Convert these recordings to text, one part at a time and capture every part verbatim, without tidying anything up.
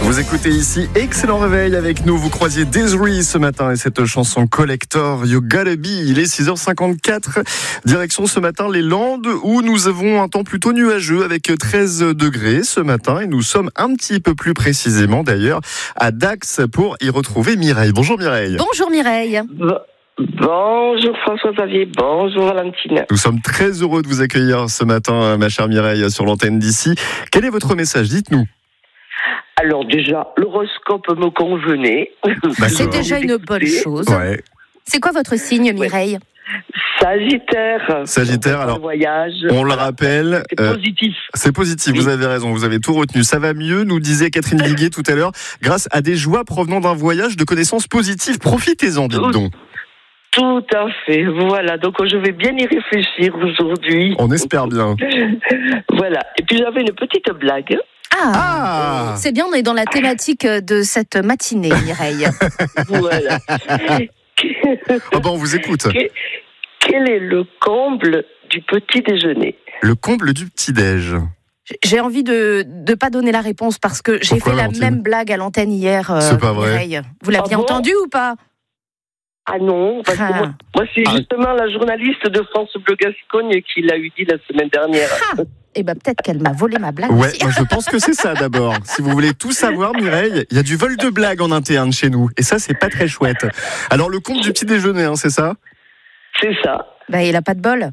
Vous écoutez ici Excellent Réveil avec nous. Vous croisiez Desiree ce matin et cette chanson Collector, You Gotta Be. Il est six heures cinquante-quatre. Direction ce matin les Landes où nous avons un temps plutôt nuageux avec treize degrés ce matin. Et nous sommes un petit peu plus précisément d'ailleurs à Dax pour y retrouver Mireille. Bonjour Mireille. Bonjour Mireille. Bon. Bonjour François-Xavier, bonjour Valentine. Nous sommes très heureux de vous accueillir ce matin, ma chère Mireille, sur l'antenne d'ici. Quel est votre message ? Dites-nous. Alors déjà, l'horoscope me convenait. C'est déjà une bonne chose. Ouais. C'est quoi votre signe, Mireille ? Sagittaire. Sagittaire, alors, voyage. on le rappelle. C'est euh, positif. C'est positif, Oui. vous avez raison, vous avez tout retenu. Ça va mieux, nous disait Catherine Viguier tout à l'heure, grâce à des joies provenant d'un voyage de connaissances positives. Profitez-en, dites donc. Tout à fait, voilà. Donc je vais bien y réfléchir aujourd'hui. On espère bien. Voilà. Et puis j'avais une petite blague. Ah, Ah c'est bien, on est dans la thématique de cette matinée, Mireille. Voilà. Oh ben, on vous écoute. Quel est le comble du petit déjeuner ? Le comble du petit-déj. J'ai envie de ne pas donner la réponse parce que j'ai Pourquoi, fait la Valentine même blague à l'antenne hier, euh, C'est pas vrai. Mireille. Vous l'aviez Ah bon entendu ou pas ? Ah non, parce que Ah. moi, moi c'est Ah. justement la journaliste de France Bleu Gascogne qui l'a eu dit la semaine dernière. Ah Eh ben peut-être qu'elle m'a volé ma blague Ouais, aussi. moi je pense que c'est ça d'abord. Si vous voulez tout savoir, Mireille, il y a du vol de blagues en interne chez nous. Et ça, c'est pas très chouette. Alors, le comble du petit déjeuner, hein, c'est ça ? C'est ça. Bah, il a pas de bol.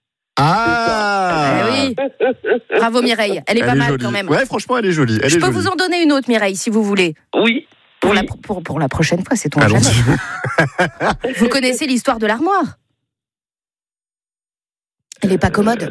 Ah Eh oui. Bravo Mireille, elle est Elle pas est mal jolie. quand même. Ouais, franchement, elle est jolie. Elle Je est peux jolie. vous en donner une autre, Mireille, si vous voulez. Oui. Pour, oui. la, pour, pour la prochaine fois, c'est on Allons-y. jamais. Vous connaissez l'histoire de l'armoire ? Elle est pas commode.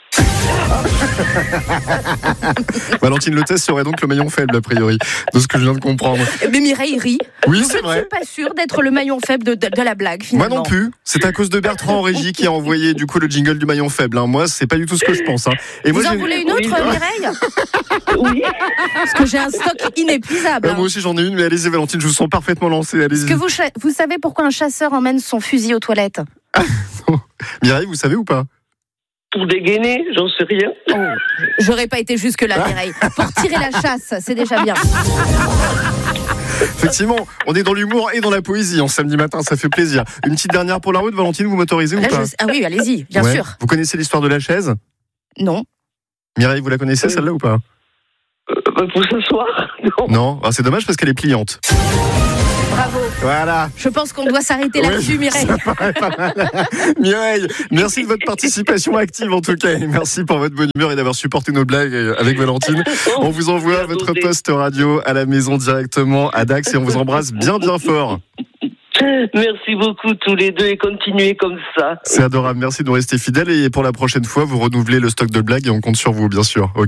Valentine Le Test serait donc le maillon faible, a priori, de ce que je viens de comprendre. Mais Mireille rit. Oui, Je c'est ne vrai. suis pas sûre d'être le maillon faible de, de, de la blague, finalement. Moi non plus. C'est à cause de Bertrand en régie qui a envoyé du coup le jingle du maillon faible. Hein. Moi, c'est pas du tout ce que je pense. Hein. Et Vous moi, en j'ai- voulez une autre, Oui. Mireille ? Oui. Parce que j'ai un stock inépuisable. Euh, moi aussi, j'en ai une, mais allez-y, Valentine, je vous sens parfaitement lancée. Est-ce Allez-y. que vous, cha- vous savez pourquoi un chasseur emmène son fusil aux toilettes ? Mireille, vous savez ou pas ? Pour dégainer, j'en sais rien. Oh, j'aurais pas été jusque-là, Mireille. Pour tirer la chasse, c'est déjà bien. Effectivement, on est dans l'humour et dans la poésie en samedi matin, ça fait plaisir. Une petite dernière pour la route, Valentine, vous m'autorisez ou Là, pas je... Ah oui, allez-y, bien Ouais. sûr. Vous connaissez l'histoire de la chaise ? Non. Mireille, vous la connaissez Euh, celle-là ou pas ? Euh, pour ce soir, non. Non, ah, c'est dommage parce qu'elle est pliante. Bravo. Voilà. Je pense qu'on doit s'arrêter Ouais, là-dessus, Mireille. Mireille, merci de votre participation active en tout cas. Et merci pour votre bonne humeur et d'avoir supporté nos blagues avec Valentine. On vous envoie votre poste radio à la maison directement à Dax et on vous embrasse bien bien fort. Merci beaucoup tous les deux et continuez comme ça. C'est adorable, merci de nous rester fidèles et pour la prochaine fois, vous renouvelez le stock de blagues et on compte sur vous bien sûr, ok ?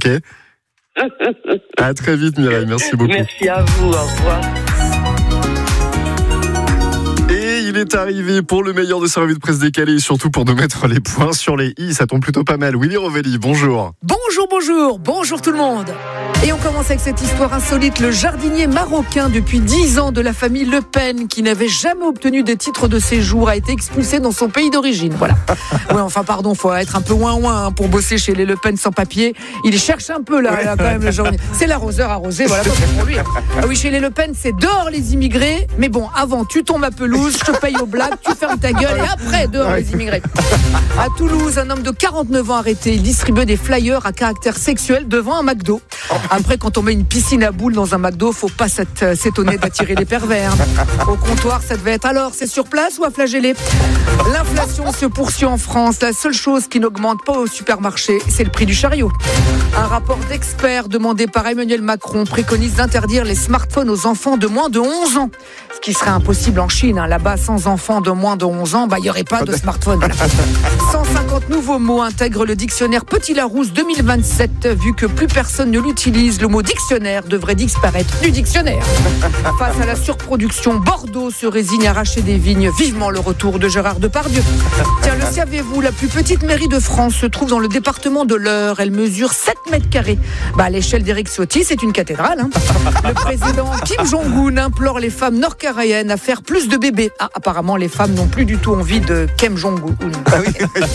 À très vite Mireille, merci beaucoup. Merci à vous, au revoir. Et il est arrivé pour le meilleur de sa revue de presse décalée et surtout pour nous mettre les points sur les i. Ça tombe plutôt pas mal. Willy Rovelli, bonjour. Bonjour, bonjour, bonjour tout le monde. Et on commence avec cette histoire insolite. Le jardinier marocain depuis dix ans de la famille Le Pen, qui n'avait jamais obtenu de titre de séjour, a été expulsé dans son pays d'origine. Voilà. Ouais, enfin, pardon, faut être un peu ouin-ouin hein, pour bosser chez les Le Pen sans papier. Il cherche un peu là, là quand même, le jardinier. C'est l'arroseur arrosé, voilà, comme c'est pour lui. Ah oui, chez les Le Pen, c'est dehors les immigrés. Mais bon, avant, tu tombes à pelouse, je te paye au black, tu fermes ta gueule et après, dehors les immigrés. À Toulouse, un homme de quarante-neuf ans arrêté. Il distribuait des flyers à caractère sexuel devant un McDo. Après, quand on met une piscine à boules dans un McDo, faut pas s'étonner d'attirer les pervers. Au comptoir, ça devait être alors, c'est sur place ou à flageller ? L'inflation se poursuit en France. La seule chose qui n'augmente pas au supermarché, c'est le prix du chariot. Un rapport d'experts demandé par Emmanuel Macron préconise d'interdire les smartphones aux enfants de moins de onze ans. Ce qui serait impossible en Chine. Hein. Là-bas, sans enfants de moins de onze ans, bah, il n'y aurait pas de smartphone. cent cinquante nouveaux mots intègrent le dictionnaire Petit Larousse deux mille vingt-sept. Vu que plus personne ne l'utilise, le mot dictionnaire devrait disparaître du dictionnaire. Face à la surproduction, Bordeaux se résigne à arracher des vignes. Vivement le retour de Gérard Depardieu. Tiens, le saviez-vous, la plus petite mairie de France se trouve dans le département de l'Eure. Elle mesure sept mètres carrés. Bah, à l'échelle d'Éric Ciotti, c'est une cathédrale. Hein. Le président Kim Jong-un implore les femmes nord-coréennes à faire plus de bébés. Ah, apparemment, les femmes n'ont plus du tout envie de Kim Jong-un. Ah oui,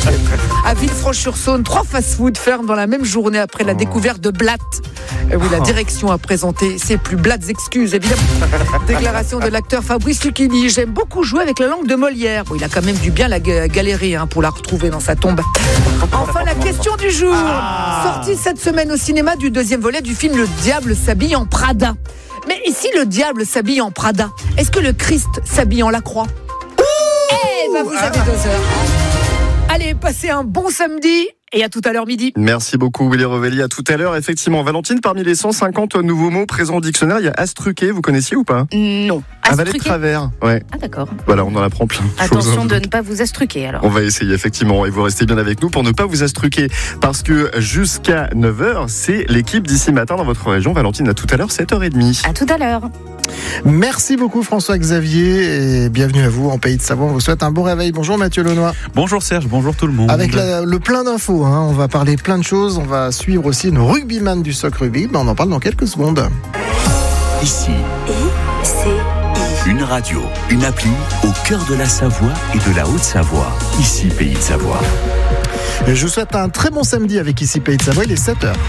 À Villefranche-sur-Saône, trois fast-food ferment dans la même journée après la découverte de blattes. Et oui, la direction a présenté ses plus blattes excuses, évidemment. Déclaration de l'acteur Fabrice Lucchini. J'aime beaucoup jouer avec la langue de Molière. Bon, il a quand même dû bien la galérer hein, pour la retrouver dans sa tombe. Enfin, la question du jour. Sortie cette semaine au cinéma du deuxième volet du film Le Diable s'habille en Prada. Mais et si le diable s'habille en Prada, est-ce que le Christ s'habille en Lacroix ? Eh ben, vous avez deux heures. Allez, passez un bon samedi. Et à tout à l'heure midi. Merci beaucoup Willy Revelli, à tout à l'heure. Effectivement, Valentine, parmi les cent cinquante nouveaux mots présents au dictionnaire, il y a astruqué, vous connaissiez ou pas ? Non. Avaler de travers, ouais. Ah d'accord. Voilà, on en apprend plein de Attention choses. de ne pas vous astruquer alors. On va essayer effectivement, et vous restez bien avec nous pour ne pas vous astruquer. Parce que jusqu'à neuf heures, c'est l'équipe d'ici matin dans votre région. Valentine, à tout à l'heure, sept heures trente. À tout à l'heure. Merci beaucoup François-Xavier et bienvenue à vous en Pays de Savoie. On vous souhaite un bon réveil. Bonjour Mathieu Launois. Bonjour Serge, bonjour tout le monde. Avec la, le plein d'infos, hein, on va parler plein de choses. On va suivre aussi nos rugbyman du Soc Rugby. Ben, on en parle dans quelques secondes. Ici, une radio, une appli au cœur de la Savoie et de la Haute-Savoie. Ici Pays de Savoie. Et je vous souhaite un très bon samedi avec Ici Pays de Savoie. Il est sept heures.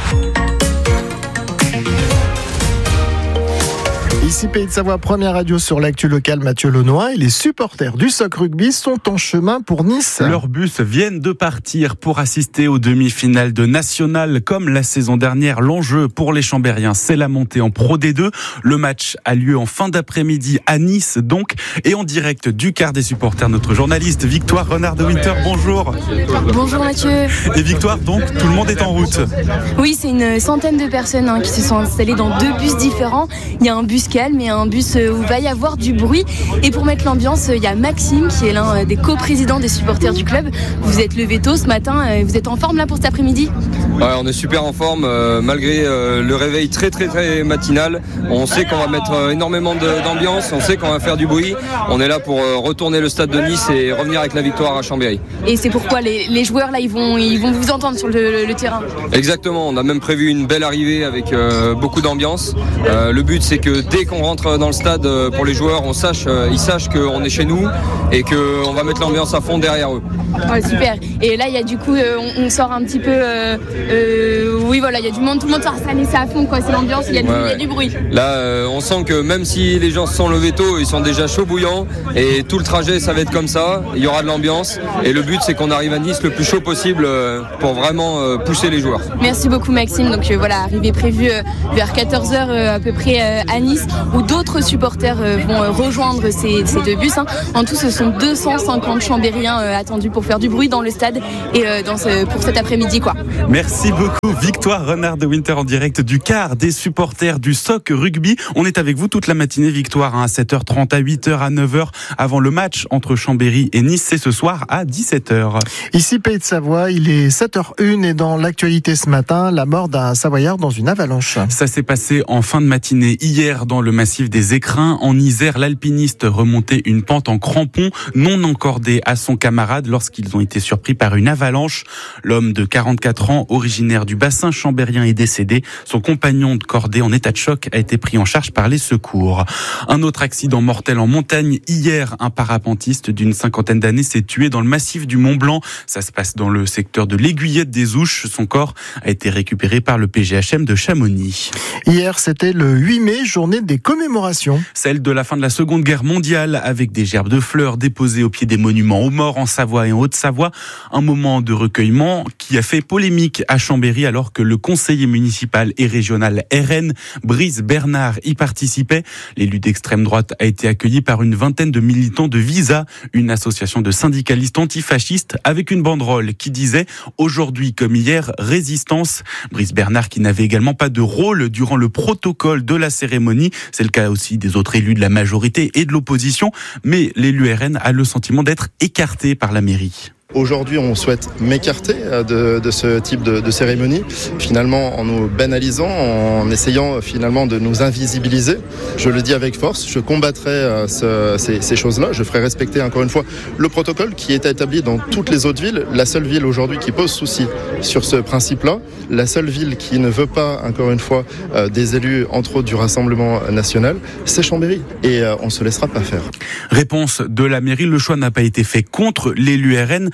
Ici Pays de Savoie, première radio sur l'actu locale, Mathieu Launois. Et les supporters du Soc Rugby sont en chemin pour Nice. Leurs bus viennent de partir pour assister aux demi-finales de National. Comme la saison dernière, l'enjeu pour les Chambériens, c'est la montée en Pro D deux. Le match a lieu en fin d'après-midi à Nice, donc. Et en direct du quart des supporters, notre journaliste Victoire Renard de Winter. Bonjour. Bonjour Mathieu. Et Victoire, donc, tout le monde est en route. Oui, c'est une centaine de personnes hein, qui se sont installées dans deux bus différents. Il y a un bus calme et un bus où il va y avoir du bruit. Et pour mettre l'ambiance, il y a Maxime qui est l'un des coprésidents des supporters du club. Vous êtes levé tôt ce matin, vous êtes en forme là pour cet après-midi ? Ouais, on est super en forme euh, malgré euh, le réveil très très très matinal. On sait qu'on va mettre euh, énormément de, d'ambiance, on sait qu'on va faire du bruit. On est là pour euh, retourner le stade de Nice et revenir avec la victoire à Chambéry. Et c'est pourquoi les, les joueurs là ils vont, ils vont vous entendre sur le, le, le terrain. Exactement, on a même prévu une belle arrivée avec euh, beaucoup d'ambiance. Euh, le but c'est que dès qu'on rentre dans le stade euh, pour les joueurs, on sache, euh, ils sachent qu'on est chez nous et qu'on va mettre l'ambiance à fond derrière eux. Ouais, super. Et là il y a du coup, euh, on, on sort un petit peu... Euh, Euh, oui voilà, il y a du monde, tout le monde sort ça à fond quoi, c'est l'ambiance, il y a du, ouais, il y a du bruit. Là euh, on sent que même si les gens se sont levés tôt, ils sont déjà chauds bouillants et tout le trajet ça va être comme ça, il y aura de l'ambiance et le but c'est qu'on arrive à Nice le plus chaud possible euh, pour vraiment euh, pousser les joueurs. Merci beaucoup Maxime, donc euh, voilà, arrivée prévue euh, vers quatorze heures euh, à peu près euh, à Nice où d'autres supporters euh, vont euh, rejoindre ces, ces deux bus. Hein. En tout ce sont deux cent cinquante Chambériens euh, attendus pour faire du bruit dans le stade et euh, dans ce, pour cet après-midi quoi. Merci beaucoup Victoire Renard de Winter en direct du quart des supporters du Soc Rugby. On est avec vous toute la matinée Victoire hein, à sept heures trente, à huit heures, à neuf heures avant le match entre Chambéry et Nice. C'est ce soir à dix-sept heures. Ici Pays de Savoie, il est sept heures une et dans l'actualité ce matin, la mort d'un Savoyard dans une avalanche. Ça s'est passé en fin de matinée hier dans le massif des Écrins. En Isère, l'alpiniste remontait une pente en crampon non encordée à son camarade lorsqu'ils ont été surpris par une avalanche. L'homme de quarante-quatre ans, originaire du bassin chambérien, est décédé. Son compagnon de cordée en état de choc a été pris en charge par les secours. Un autre accident mortel en montagne. Hier, un parapentiste d'une cinquantaine d'années s'est tué dans le massif du Mont Blanc. Ça se passe dans le secteur de l'Aiguillette des Ouches. Son corps a été récupéré par le P G H M de Chamonix. Hier, c'était le huit mai, journée des commémorations. Celle de la fin de la Seconde Guerre mondiale, avec des gerbes de fleurs déposées au pied des monuments aux morts en Savoie et en Haute-Savoie. Un moment de recueillement qui a fait polémique à Chambéry alors que le conseiller municipal et régional R N, Brice Bernard, y participait. L'élu d'extrême droite a été accueilli par une vingtaine de militants de Visa, une association de syndicalistes antifascistes, avec une banderole qui disait « Aujourd'hui comme hier, résistance ». Brice Bernard qui n'avait également pas de rôle durant le protocole de la cérémonie. C'est le cas aussi des autres élus de la majorité et de l'opposition. Mais l'élu R N a le sentiment d'être écarté par la mairie. Aujourd'hui, on souhaite m'écarter de, de ce type de, de cérémonie, finalement en nous banalisant, en essayant finalement de nous invisibiliser. Je le dis avec force, je combattrai ce, ces, ces choses-là. Je ferai respecter encore une fois le protocole qui est établi dans toutes les autres villes. La seule ville aujourd'hui qui pose souci sur ce principe-là, la seule ville qui ne veut pas, encore une fois, euh, des élus, entre autres du Rassemblement national, c'est Chambéry. Et euh, on ne se laissera pas faire. Réponse de la mairie, le choix n'a pas été fait contre l'élu R N,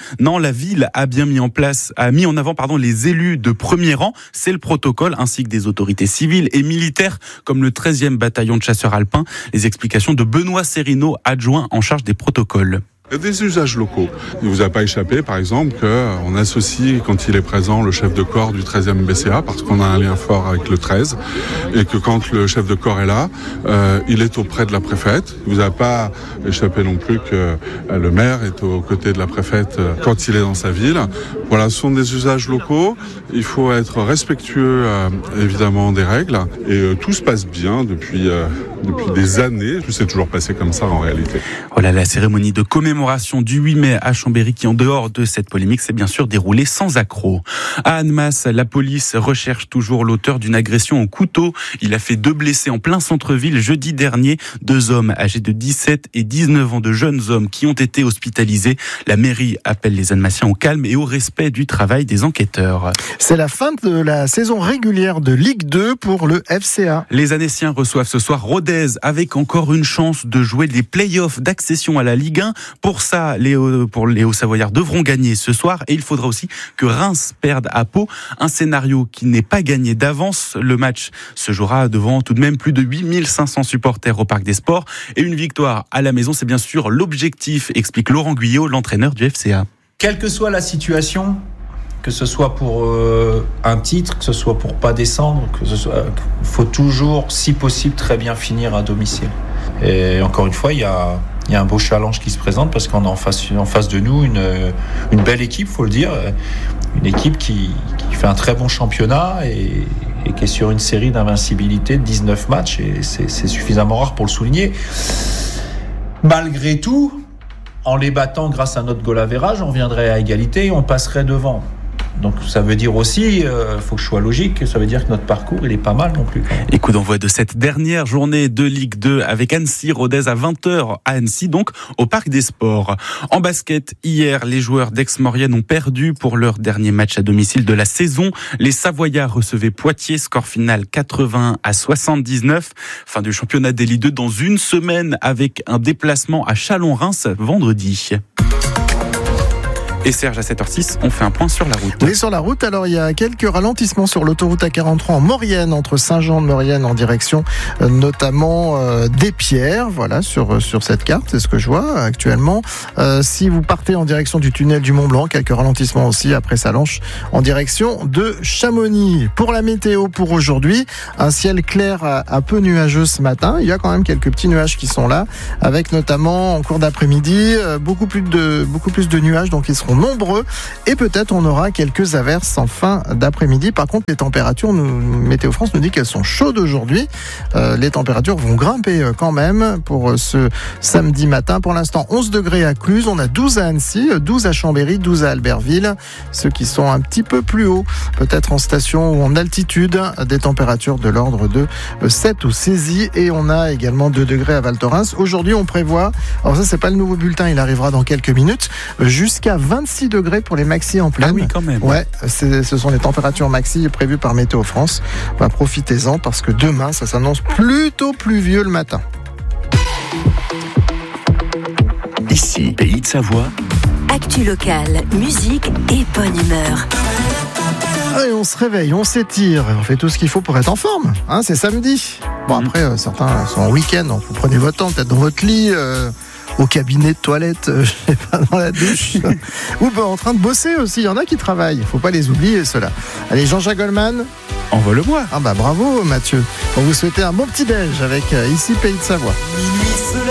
Non, la ville a bien mis en place, a mis en avant pardon, les élus de premier rang. C'est le protocole, ainsi que des autorités civiles et militaires, comme le treizième bataillon de chasseurs alpins. Les explications de Benoît Serino, adjoint en charge des protocoles. Des usages locaux. Il ne vous a pas échappé, par exemple, qu'on associe, quand il est présent, le chef de corps du treizième B C A, parce qu'on a un lien fort avec le treize, et que quand le chef de corps est là, euh, il est auprès de la préfète. Il ne vous a pas échappé non plus que euh, le maire est aux côtés de la préfète euh, quand il est dans sa ville. Voilà, ce sont des usages locaux. Il faut être respectueux, euh, évidemment, des règles. Et euh, tout se passe bien depuis, euh, depuis des années. Tout s'est toujours passé comme ça, en réalité. Voilà, la cérémonie de commémoration du huit mai à Chambéry, qui en dehors de cette polémique s'est bien sûr déroulée sans accroc. À Annemasse, la police recherche toujours l'auteur d'une agression au couteau. Il a fait deux blessés en plein centre-ville jeudi dernier. Deux hommes âgés de dix-sept et dix-neuf ans, de jeunes hommes qui ont été hospitalisés. La mairie appelle les Annemassiens au calme et au respect du travail des enquêteurs. C'est la fin de la saison régulière de Ligue deux pour le F C A. Les Annéciens reçoivent ce soir Rodez avec encore une chance de jouer les play-offs d'accession à la Ligue un. Pour ça, les, pour les Hauts-Savoyards devront gagner ce soir et il faudra aussi que Reims perde à Pau. Un scénario qui n'est pas gagné d'avance. Le match se jouera devant tout de même plus de huit mille cinq cents supporters au Parc des Sports. Et une victoire à la maison, c'est bien sûr l'objectif, explique Laurent Guyot, l'entraîneur du F C A. Quelle que soit la situation, que ce soit pour euh, un titre, que ce soit pour pas descendre, que ce soit, il faut toujours, si possible, très bien finir à domicile. Et encore une fois, il y a, il y a un beau challenge qui se présente parce qu'on a en face, en face de nous une, une belle équipe, faut le dire, une équipe qui, qui fait un très bon championnat et, et qui est sur une série d'invincibilité de dix-neuf matchs et c'est, c'est suffisamment rare pour le souligner. Malgré tout, en les battant grâce à notre goal average, on viendrait à égalité et on passerait devant. Donc ça veut dire aussi, il euh, faut que je sois logique, ça veut dire que notre parcours, il est pas mal non plus. Et coup d'envoi de cette dernière journée de Ligue deux avec Annecy, Rodez à vingt heures à Annecy, donc au Parc des Sports. En basket, hier, les joueurs d'Aix-Maurienne ont perdu pour leur dernier match à domicile de la saison. Les Savoyards recevaient Poitiers, score final quatre-vingts à soixante-dix-neuf. Fin du championnat des Ligue deux dans une semaine avec un déplacement à Chalon-Reims vendredi. Et Serge, à sept heures six, on fait un point sur la route. Oui, sur la route, alors il y a quelques ralentissements sur l'autoroute A quarante-trois en Maurienne, entre Saint-Jean-de-Maurienne en direction euh, notamment euh, d'Épierre, voilà, sur, sur cette carte, c'est ce que je vois actuellement. Euh, si vous partez en direction du tunnel du Mont-Blanc, quelques ralentissements aussi après Salanches en direction de Chamonix. Pour la météo pour aujourd'hui, un ciel clair un peu nuageux ce matin. Il y a quand même quelques petits nuages qui sont là, avec notamment en cours d'après-midi euh, beaucoup plus de, beaucoup plus de nuages, donc ils seront nombreux et peut-être on aura quelques averses en fin d'après-midi. Par contre, les températures, nous, Météo France nous dit qu'elles sont chaudes aujourd'hui. Euh, les températures vont grimper quand même pour ce samedi matin. Pour l'instant, onze degrés à Cluse, on a douze à Annecy, douze à Chambéry, douze à Albertville. Ceux qui sont un petit peu plus hauts, peut-être en station ou en altitude, des températures de l'ordre de sept ou seize. Et on a également deux degrés à Val Thorens. Aujourd'hui, on prévoit, alors ça c'est pas le nouveau bulletin, il arrivera dans quelques minutes, jusqu'à vingt-six degrés pour les maxi en pleine. Ah oui, quand même. Ouais, c'est, ce sont les températures maxi prévues par Météo France. Bah, profitez-en parce que demain, ça s'annonce plutôt pluvieux le matin. Ici, Pays de Savoie. Actu locale, musique et bonne humeur. Et on se réveille, on s'étire, on fait tout ce qu'il faut pour être en forme. Hein, c'est samedi. Bon, après, euh, certains sont en week-end, donc vous prenez votre temps, peut-être dans votre lit, euh, au cabinet de toilette, euh, je sais pas, dans la douche. Ou ben, en train de bosser aussi, il y en a qui travaillent. Il faut pas les oublier, ceux-là. Allez, Jean-Jacques Goldman. Envoie-le-moi. Ah bah bravo, Mathieu. On vous souhaite un bon petit déj avec euh, Ici Pays de Savoie.